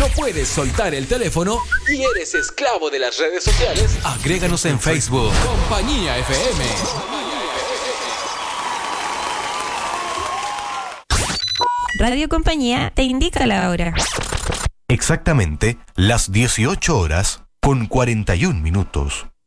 no puedes soltar el teléfono y eres esclavo de las redes sociales, agréganos en Facebook. Compañía FM. Radio Compañía te indica la hora. Exactamente las 18 horas con 41 minutos.